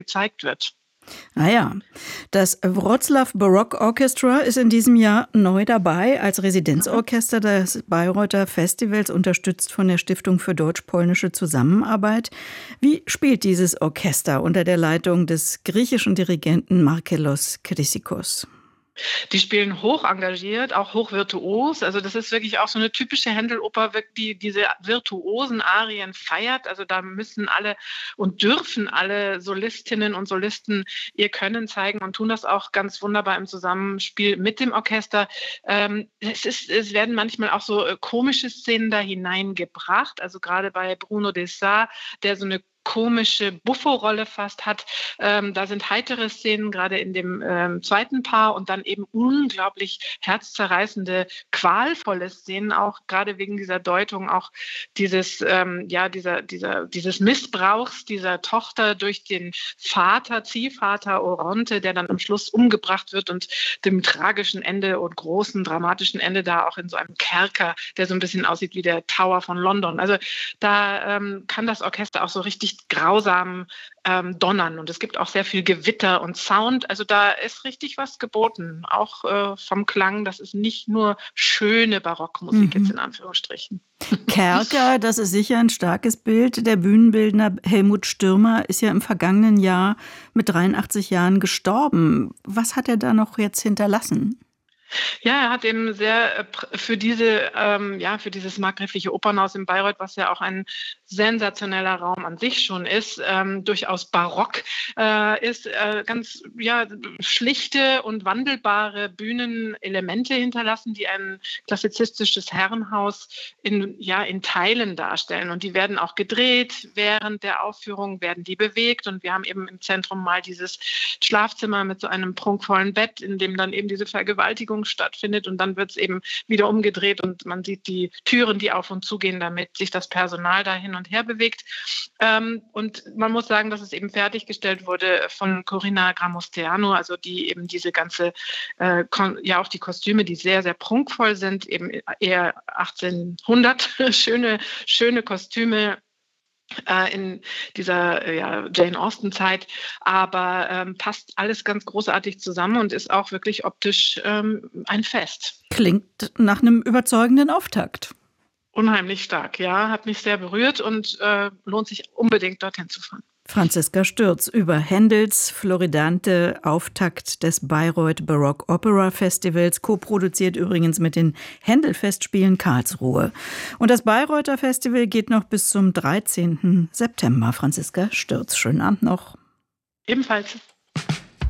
gezeigt wird. Ah ja, das Wroclaw Baroque Orchestra ist in diesem Jahr neu dabei als Residenzorchester des Bayreuther Festivals, unterstützt von der Stiftung für deutsch-polnische Zusammenarbeit. Wie spielt dieses Orchester unter der Leitung des griechischen Dirigenten Markelos Chrysikos? Die spielen hoch engagiert, auch hoch virtuos. Also das ist wirklich auch so eine typische Händel-Oper, die diese virtuosen Arien feiert. Also da müssen alle und dürfen alle Solistinnen und Solisten ihr Können zeigen und tun das auch ganz wunderbar im Zusammenspiel mit dem Orchester. Es werden manchmal auch so komische Szenen da hineingebracht. Also gerade bei Bruno Dessart, der so eine komische Buffo-Rolle fast hat. Da sind heitere Szenen, gerade in dem zweiten Paar, und dann eben unglaublich herzzerreißende, qualvolle Szenen, auch gerade wegen dieser Deutung, auch dieses Missbrauchs dieser Tochter durch den Vater, Ziehvater Oronte, der dann am Schluss umgebracht wird und dem tragischen Ende und großen dramatischen Ende da auch in so einem Kerker, der so ein bisschen aussieht wie der Tower von London. Also da kann das Orchester auch so richtig grausam donnern, und es gibt auch sehr viel Gewitter und Sound. Also da ist richtig was geboten, auch vom Klang. Das ist nicht nur schöne Barockmusik jetzt in Anführungsstrichen. Kerker, das ist sicher ein starkes Bild. Der Bühnenbildner Helmut Stürmer ist ja im vergangenen Jahr mit 83 Jahren gestorben. Was hat er da noch jetzt hinterlassen? Ja, er hat eben sehr für für dieses markgräfliche Opernhaus in Bayreuth, was ja auch ein sensationeller Raum an sich schon ist, durchaus barock, ganz schlichte und wandelbare Bühnenelemente hinterlassen, die ein klassizistisches Herrenhaus in Teilen darstellen. Und die werden auch gedreht. Während der Aufführung werden die bewegt. Und wir haben eben im Zentrum mal dieses Schlafzimmer mit so einem prunkvollen Bett, in dem dann eben diese Vergewaltigung stattfindet, und dann wird es eben wieder umgedreht und man sieht die Türen, die auf und zugehen, damit sich das Personal da hin und her bewegt. Und man muss sagen, dass es eben fertiggestellt wurde von Corina Gramosteanu, also die eben diese ganze, auch die Kostüme, die sehr, sehr prunkvoll sind, eben eher 1800, schöne Kostüme, in dieser Jane Austen-Zeit, aber passt alles ganz großartig zusammen und ist auch wirklich optisch ein Fest. Klingt nach einem überzeugenden Auftakt. Unheimlich stark, ja, hat mich sehr berührt und lohnt sich unbedingt, dorthin zu fahren. Franziska Stürz über Händels Floridante, Auftakt des Bayreuth Baroque Opera Festivals, co-produziert übrigens mit den Händel-Festspielen Karlsruhe. Und das Bayreuther Festival geht noch bis zum 13. September. Franziska Stürz, schönen Abend noch. Ebenfalls.